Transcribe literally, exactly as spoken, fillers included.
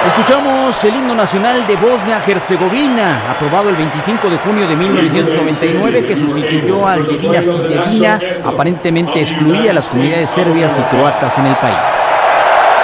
Escuchamos el himno nacional de Bosnia-Herzegovina, aprobado el veinticinco de junio de mil novecientos noventa y nueve, que sustituyó al Jedina Sidedina, aparentemente excluía a las comunidades serbias y croatas en el país.